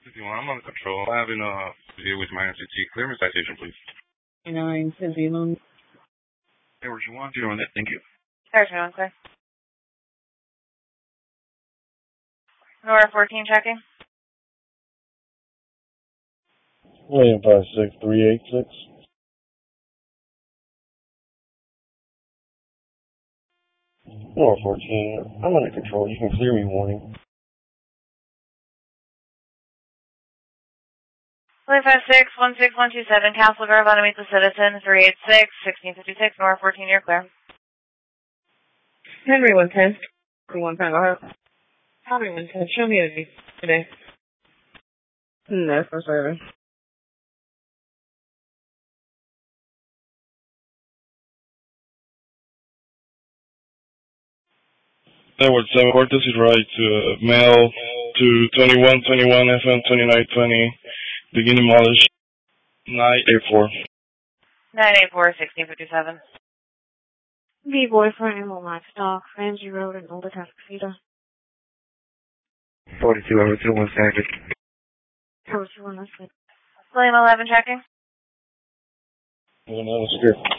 I'm on control. I'm having a deal with my NCT. Clear me citation, please. 9 Cindy Moon. Hey, where's your one? Zero on that. Thank you. There's no one clear. Nora 14 checking. William 56386. Nora 14, I'm under control. You can clear me warning. William 56-16127, Castle Grove, on to meet the citizen, 386-1656, Nora 14, you're clear. Henry 110. 1 pound. Henry 110. Show me a today. No, for service. Edward 7 Court, this is right to mail to 2121 FM 2920, beginning mileage 984. 984-1657. B-boy for animal livestock, Ramsey Road in Old Atascocita. 42 over 21 standard. 42 on this one. William 11 checking. Well, that was good.